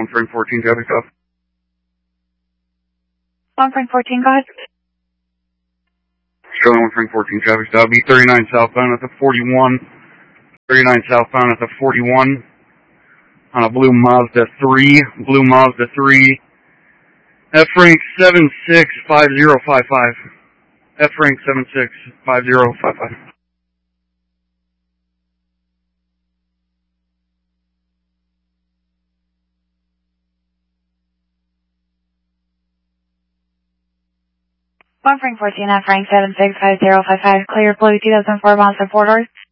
Frank 14 traffic stop. 1 Frank 14, go ahead. Sterling 1 Frank 14 traffic stop. B39 southbound at the 41. 39 southbound at the 41. On a blue Mazda 3. Blue Mazda 3. F Frank 765055. F Frank 765055. Frank 14 at Frank 765055, clear blue 2004 Mazda 4 doors.